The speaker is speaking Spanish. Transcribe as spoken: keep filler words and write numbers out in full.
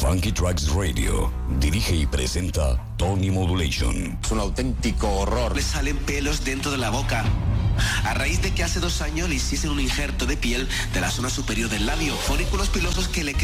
Funky Tracks Radio. Dirige y presenta Tony Modulation. Es un auténtico horror. Le salen pelos dentro de la boca. A raíz de que hace dos años le hiciesen un injerto de piel de la zona superior del labio, folículos pilosos que le